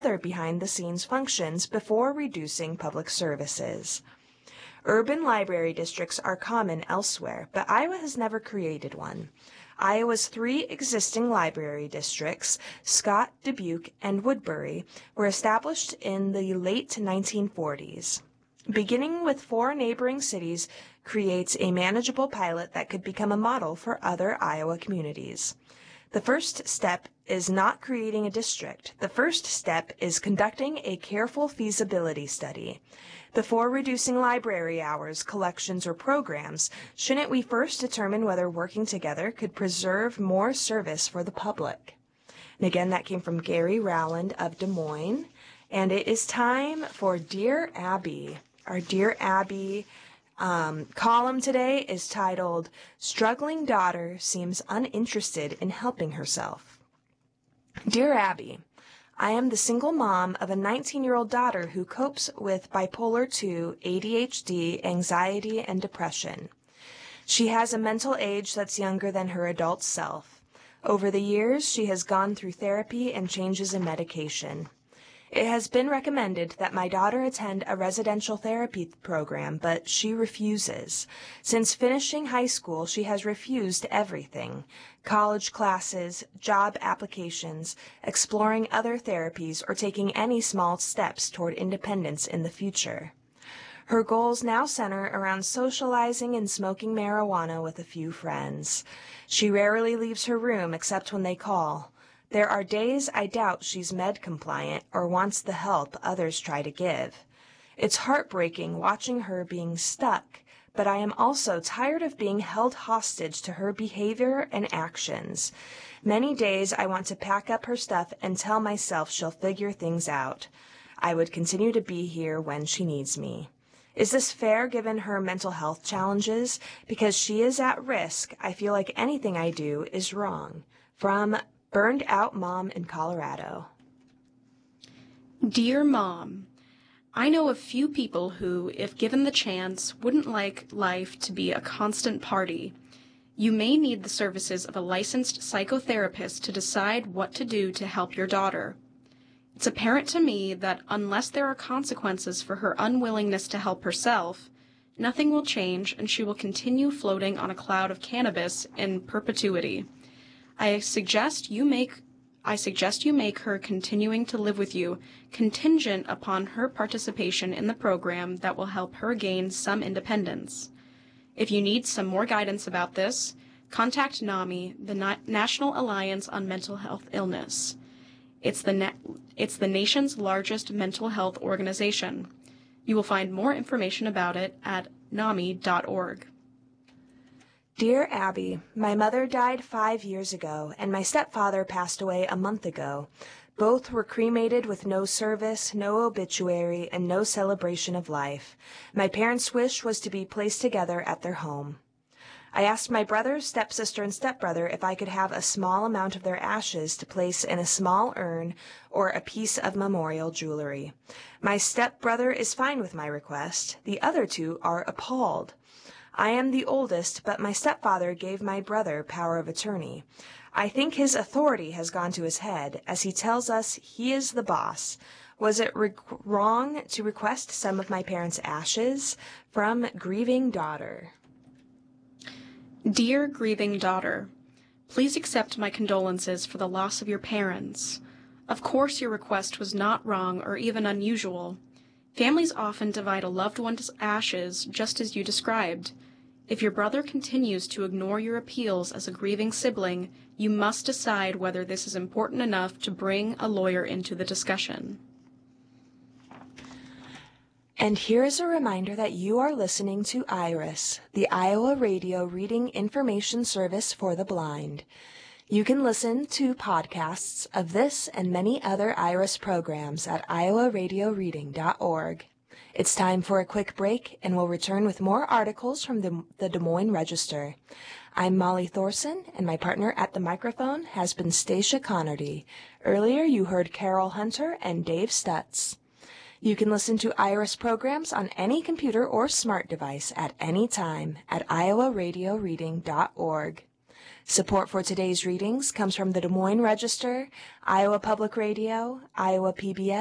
other behind-the-scenes functions before reducing public services. Urban library districts are common elsewhere, but Iowa has never created one. Iowa's 3 existing library districts, Scott, Dubuque, and Woodbury, were established in the late 1940s. Beginning with 4 neighboring cities creates a manageable pilot that could become a model for other Iowa communities. The first step is not creating a district. The first step is conducting a careful feasibility study. Before reducing library hours, collections, or programs, shouldn't we first determine whether working together could preserve more service for the public? And again, that came from Gary Rowland of Des Moines. And it is time for Dear Abby. Our Dear Abby column today is titled, Struggling Daughter Seems Uninterested in Helping Herself. Dear Abby, I am the single mom of a 19-year-old daughter who copes with bipolar II, ADHD, anxiety, and depression. She has a mental age that's younger than her adult self. Over the years, she has gone through therapy and changes in medication. It has been recommended that my daughter attend a residential therapy program, but she refuses. Since finishing high school, she has refused everything: college classes, job applications, exploring other therapies, or taking any small steps toward independence in the future. Her goals now center around socializing and smoking marijuana with a few friends. She rarely leaves her room except when they call. There are days I doubt she's med compliant or wants the help others try to give. It's heartbreaking watching her being stuck, but I am also tired of being held hostage to her behavior and actions. Many days I want to pack up her stuff and tell myself she'll figure things out. I would continue to be here when she needs me. Is this fair given her mental health challenges? Because she is at risk, I feel like anything I do is wrong. From Burned Out Mom in Colorado. Dear Mom, I know a few people who, if given the chance, wouldn't like life to be a constant party. You may need the services of a licensed psychotherapist to decide what to do to help your daughter. It's apparent to me that unless there are consequences for her unwillingness to help herself, nothing will change and she will continue floating on a cloud of cannabis in perpetuity. I suggest you make her continuing to live with you contingent upon her participation in the program that will help her gain some independence. If you need some more guidance about this, contact NAMI, the National Alliance on Mental Health Illness. It's the nation's largest mental health organization. You will find more information about it at NAMI.org. Dear Abby, my mother died 5 years ago, and my stepfather passed away a month ago. Both were cremated with no service, no obituary, and no celebration of life. My parents' wish was to be placed together at their home. I asked my brother, stepsister, and stepbrother if I could have a small amount of their ashes to place in a small urn or a piece of memorial jewelry. My stepbrother is fine with my request. The other 2 are appalled. I am the oldest, but my stepfather gave my brother power of attorney. I think his authority has gone to his head, as he tells us he is the boss. Was it wrong to request some of my parents' ashes? From Grieving Daughter. Dear grieving daughter, please accept my condolences for the loss of your parents. Of course your request was not wrong or even unusual. Families often divide a loved one's ashes just as you described. If your brother continues to ignore your appeals as a grieving sibling, you must decide whether this is important enough to bring a lawyer into the discussion. And here is a reminder that you are listening to IRIS, the Iowa Radio Reading Information Service for the Blind. You can listen to podcasts of this and many other IRIS programs at iowaradioreading.org. It's time for a quick break, and we'll return with more articles from the Des Moines Register. I'm Molly Thorson, and my partner at the microphone has been Stacia Connerty. Earlier, you heard Carol Hunter and Dave Stutz. You can listen to IRIS programs on any computer or smart device at any time at iowaradioreading.org. Support for today's readings comes from the Des Moines Register, Iowa Public Radio, Iowa PBS,